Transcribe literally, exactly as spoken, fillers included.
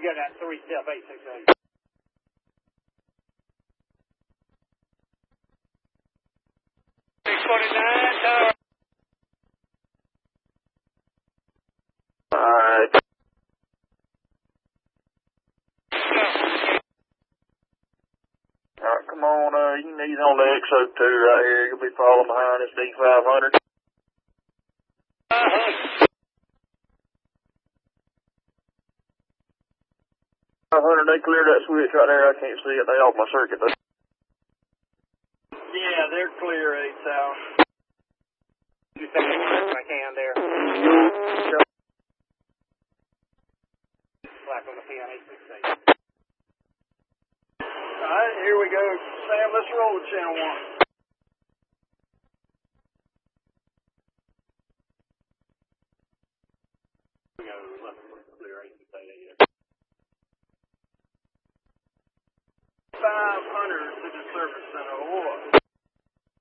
got that three step eight six eight. six forty-nine, tower. Alright. Alright, come on, uh, you can ease on the X O two right here. You'll be falling behind this D five hundred. Uh-huh. five hundred, they cleared that switch right there. I can't see it. They off my circuit, though. Yeah, they're clear, eight tower. You think I can my hand there? Slack on the pin, eight six eight. Alright, here we go. Sam, let's roll with channel one.